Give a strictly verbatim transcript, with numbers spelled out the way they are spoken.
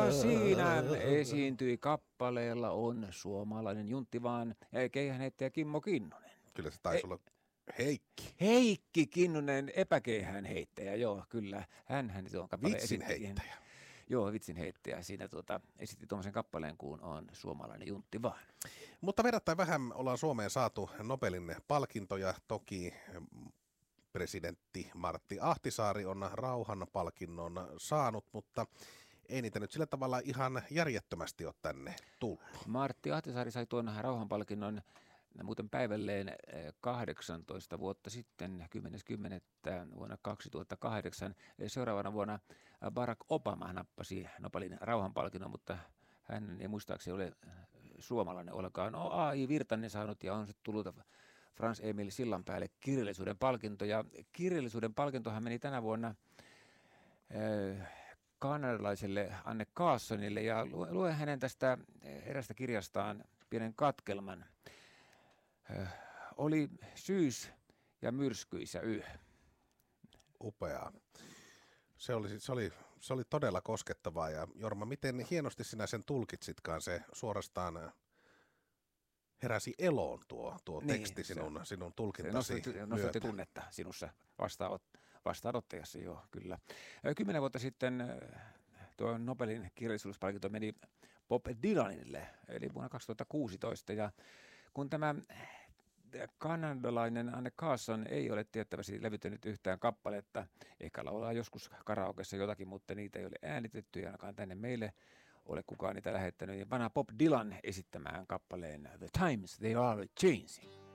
Ja siinä esiintyi kappaleella on suomalainen juntti vaan keihänheittäjä Kimmo Kinnunen. Kyllä se taisi olla Heikki. Heikki Kinnunen, epäkeihänheittäjä, joo kyllä. Hänhän tuon kappaleen Vitsinheittäjä. Joo, vitsinheittäjä. Siinä tuota, esitti tuommoisen kappaleen kuin on suomalainen juntti vaan. Mutta verrattain vähän ollaan Suomeen saatu Nobelin palkintoja. Toki presidentti Martti Ahtisaari on rauhanpalkinnon saanut, mutta ei niitä nyt sillä tavalla ihan järjettömästi ole tänne tullut. Martti Ahtisaari sai tuon rauhanpalkinnon muuten päivälleen kahdeksantoista vuotta sitten, kymmenes kymmenettä vuonna kaksituhattakahdeksan. Seuraavana vuonna Barack Obama nappasi Nobelin rauhanpalkinnon, mutta hän ei muistaakseni ole suomalainen ollenkaan. No, A I Virtanen saanut ja on sitten tullut Frans Emil Sillanpäälle kirjallisuuden palkinto. Ja kirjallisuuden palkintohan meni tänä vuonna äh, kanadalaiselle Anne Carlsonille ja luen hänen tästä erästä kirjastaan pienen katkelman. Äh, oli syys ja myrskyisä yö. Upeaa. Se oli, se, oli, se oli todella koskettavaa ja Jorma, miten hienosti sinä sen tulkitsitkaan, se suorastaan heräsi eloon tuo, tuo niin, teksti sinun, se, sinun tulkintasi. Nostatti, nostatti tunnetta sinussa vastaanot, vastaanottajassa, joo kyllä. Kymmenen vuotta sitten tuo Nobelin kirjallisuuspalkinto meni Bob Dylanille, eli vuonna kaksituhattakuusitoista, ja kun tämä kanadalainen Anne Carlson ei ole tiettävästi levyttänyt yhtään kappaletta, ehkä laulaa joskus karaokessa jotakin, mutta niitä ei ole äänitetty ja ainakaan tänne meille ole kukaan niitä lähettänyt. Ja vanha Bob Dylan esittämään kappaleen The Times They Are Changing.